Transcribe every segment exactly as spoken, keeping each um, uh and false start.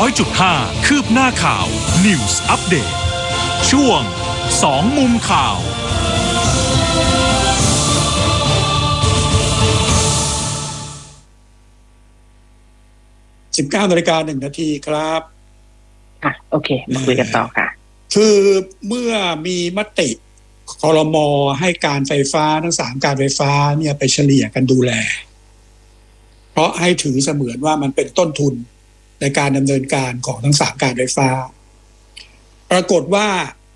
อยจุดห้า คืบหน้าข่าว News Update ช่วงสองมุมข่าวสิบเก้านาฬิกาหนึ่งนาทีครับค่ะโอเคมาคุยกันต่อค่ะคือเมื่อมีมติครม.ให้การไฟฟ้าทั้งสามการไฟฟ้าเนี่ยไปเฉลี่ยกันดูแลเพราะให้ถือเสมือนว่ามันเป็นต้นทุนในการดำเนินการของทั้งสามการไฟฟ้าปรากฏว่า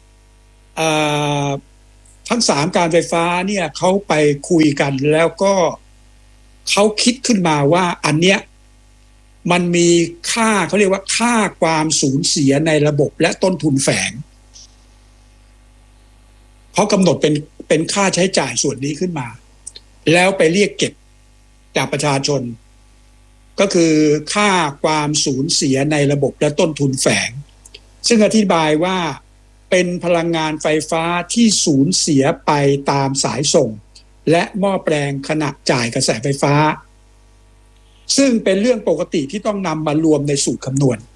ทั้งสามการไฟฟ้าเนี่ยเขาไปคุยกันแล้วก็เขาคิดขึ้นมาว่าอันเนี้ยมันมีค่าเขาเรียกว่าค่าความสูญเสียในระบบและต้นทุนแฝงเขากำหนดเป็นเป็นค่าใช้จ่ายส่วนนี้ขึ้นมาแล้วไปเรียกเก็บจากประชาชนก็คือค่าความสูญเสียในระบบและต้นทุนแฝงซึ่งอธิบายว่าเป็นพลังงานไฟฟ้าที่สูญเสียไปตามสายส่งและหม้อแปลงขณะจ่ายกระแสไฟฟ้าซึ่งเป็นเรื่องปกติที่ต้องนำมารวมในสูตรคำนวณ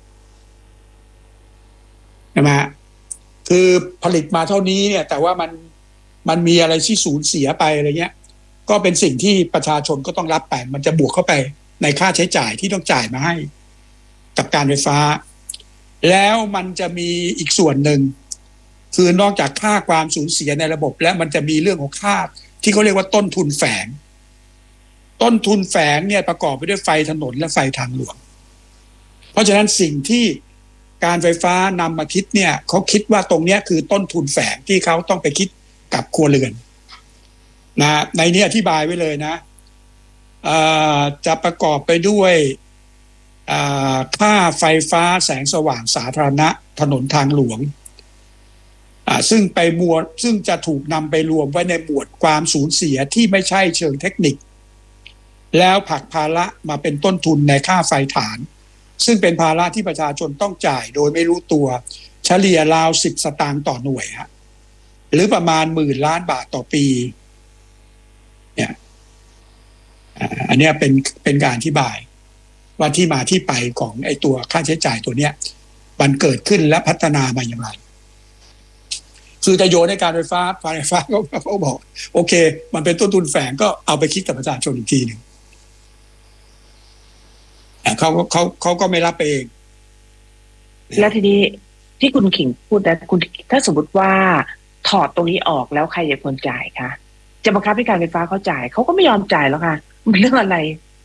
นะฮะคือผลิตมาเท่านี้เนี่ยแต่ว่ามันมันมีอะไรที่สูญเสียไปอะไรเงี้ยก็เป็นสิ่งที่ประชาชนก็ต้องรับไปมันจะบวกเข้าไปในค่าใช้จ่ายที่ต้องจ่ายมาให้กับการไฟฟ้าแล้วมันจะมีอีกส่วนหนึ่งคือนอกจากค่าความสูญเสียในระบบแล้วมันจะมีเรื่องของค่าที่เขาเรียกว่าต้นทุนแฝงต้นทุนแฝงเนี่ยประกอบไปด้วยไฟถนนและไฟทางหลวงเพราะฉะนั้นสิ่งที่การไฟฟ้านำมาคิดเนี่ยเขาคิดว่าตรงนี้คือต้นทุนแฝงที่เขาต้องไปคิดกับครัวเรือนนะในนี้อธิบายไว้เลยนะจะประกอบไปด้วยค่าไฟฟ้าแสงสว่างสาธารณะถนนทางหลวงซึ่งไปหมวดซึ่งจะถูกนำไปรวมไว้ในหมวดความสูญเสียที่ไม่ใช่เชิงเทคนิคแล้วผลักภาระมาเป็นต้นทุนในค่าไฟฐานซึ่งเป็นภาระที่ประชาชนต้องจ่ายโดยไม่รู้ตัวเฉลี่ยราวสิบสตางค์ต่อหน่วยฮะหรือประมาณหมื่นล้านบาทต่อปีเนี่ยอันนี้เป็นเป็นการอธิบายว่าที่มาที่ไปของไอ้ตัวค่าใช้จ่ายตัวเนี้ยมันเกิดขึ้นและพัฒนามาอย่างไรคือจะโยนให้การไฟฟ้าการไฟฟ้าเขาเขาบอกโอเคมันเป็นต้นทุนแฝงก็เอาไปคิดกับประชาชนอีกทีหนึ่งเขาเขาเขาก็ไม่รับไปเองแล้วทีนี้ที่คุณขิงพูดนะคุณถ้าสมมติว่าถอดตรงนี้ออกแล้วใครจะควรจ่ายคะจะบังคับให้การไฟฟ้าเขาจ่ายเขาก็ไม่ยอมจ่ายแล้วค่ะมันเรื่องอะไร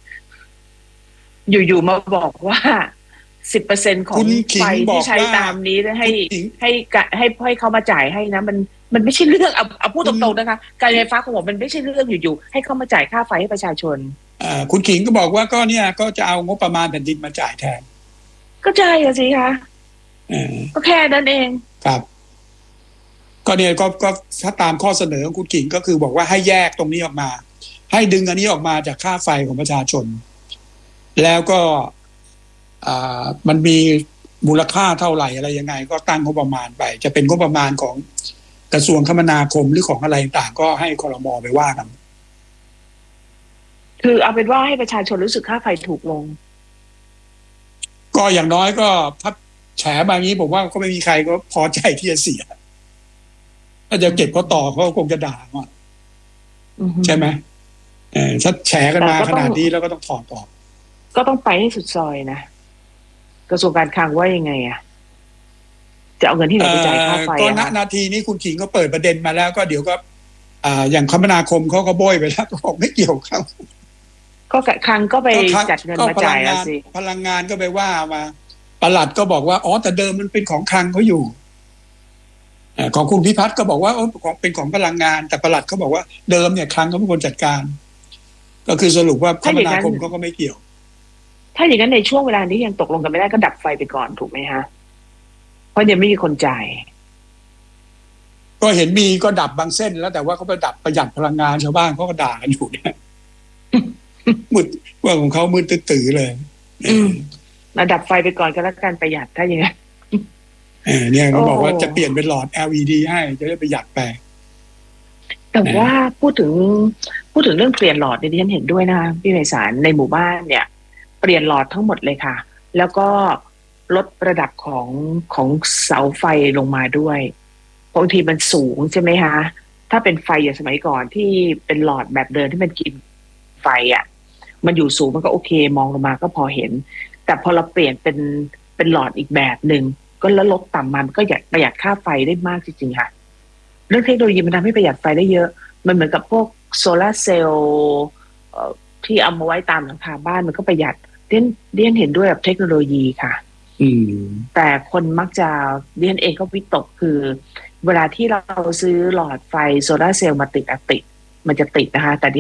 อยู่ๆมาบอกว่าสิบเปอร์เซ็นต์ของไฟที่ใช้ตามนี้ให้ให้ให้ให้เขามาจ่ายให้นะมันมันไม่ใช่เรื่องเอาเอาพูดตรงๆนะคะการไฟฟ้าของผมมันไม่ใช่เรื่องอยู่ๆให้เขามาจ่ายค่าไฟให้ประชาชนคุณขิงก็บอกว่าก็เนี่ยก็จะเอางบประมาณแผ่นดินมาจ่ายแทนก็ใช่สิคะก็แค่นั้นเองครับก็เนี่ยก็ก็ถ้าตามข้อเสนอของคุณขิงก็คือบอกว่าให้แยกตรงนี้ออกมาให้ดึงอันนี้ออกมาจากค่าไฟของประชาชนแล้วก็มันมีมูลค่าเท่าไหร่อะไรยังไงก็ตั้งงบประมาณไปจะเป็นงบประมาณของกระทรวงคมนาคมหรือของอะไรต่างก็ให้ครม.ไปว่ากันคือเอาเป็นว่าให้ประชาชนรู้สึกค่าไฟถูกลงก็อย่างน้อยก็ถ้าแฉมาอย่างนี้ผมว่าก็ไม่มีใครก็พอใจที่จะเสียถ้าจะเก็บเขาต่อเขาคงจะด่าว่าใช่ไหมเออถ้าแฉกันมาขนาดนี้แล้วก็ต้องถอดออกก็ต้องไปให้สุดซอยนะกระทรวงการคลังว่ายังไงอะจะเอาเงินที่ไหนไปจ่ายค่าไฟก็ณนาทีนี้คุณขิงก็เปิดประเด็นมาแล้วก็เดี๋ยวก็อ่าอย่างคมนาคมเขาก็โบยไปแล้วก็บอกไม่เกี่ยวเขาก็คลังก็ไปจัดเงินมาจ่ายสิพลังงานก็ไปว่ามาปลัดก็บอกว่าอ๋อแต่เดิมมันเป็นของคลังเขาอยู่ของคุณพิพัฒน์ก็บอกว่าของเป็นของพลังงานแต่ปลัดเขาบอกว่าเดิมเนี่ยคลังเขาเป็นคนจัดการก็คือสรุปว่าคมนาคมเขาก็ไม่เกี่ยวถ้าอย่างนั้นในช่วงเวลานี้ยังตกลงกันไม่ได้ก็ดับไฟไปก่อนถูกไหมฮะเพราะยังไม่มีคนจ่ายก็เห็นมีก็ดับบางเส้นแล้วแต่ว่าเขาไปดับประหยัดพลังงานชาวบ้านเขาก็ด่ากันอยู่เนี่ยมืดว่าของเขามืดตื้อๆเลยอืมระดับไฟไปก่อนก็แล้วกันประหยัดถ้าอย่างนั้นเออเนี่ยเขาบอกว่าจะเปลี่ยนเป็นหลอด แอล อี ดี ให้จะได้ประหยัดไปแต่ว่าพูดถึงพูดถึงเรื่องเปลี่ยนหลอดเนี่ยดิฉันเห็นด้วยนะพี่ไพศาลในหมู่บ้านเนี่ยเปลี่ยนหลอดทั้งหมดเลยค่ะแล้วก็ลดระดับของของเสาไฟลงมาด้วยบางทีมันสูงใช่ไหมคะถ้าเป็นไฟอย่างสมัยก่อนที่เป็นหลอดแบบเดิมที่มันกินไฟอ่ะมันอยู่สูงมันก็โอเคมองลงมาก็พอเห็นแต่พอเราเปลี่ยนเป็นเป็นหลอดอีกแบบหนึ่งก็แล้วลดต่ำมามันก็ประหยัดค่าไฟได้มากจริงๆค่ะเรื่องเทคโนโลยีมันทำให้ประหยัดไฟได้เยอะมันเหมือนกับพวกโซลาร์เซลล์ที่เอามาไว้ตามหลังคาบ้านมันก็ประหยัดเดียนเดียนเห็นด้วยกับเทคโนโลยีค่ะอืมแต่คนมักจะเดียนเองก็วิตกคือเวลาที่เราซื้อหลอดไฟโซลาร์เซลล์มาติดอะติดมันจะติดนะคะแต่